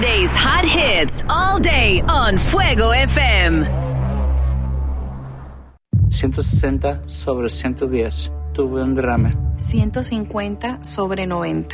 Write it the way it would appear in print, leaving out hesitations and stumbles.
Today's hot hits all day on Fuego FM. 160 sobre 110. Tuve un derrame. 150 sobre 90.